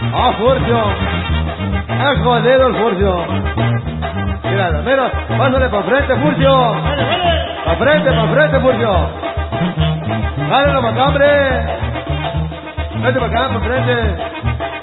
¡Ah, Furcio! ¡Es jodido el Furcio! Mira, pásale para frente, Furcio. Pa' frente, Furcio. Dale la macambre. Vete para acá, para frente.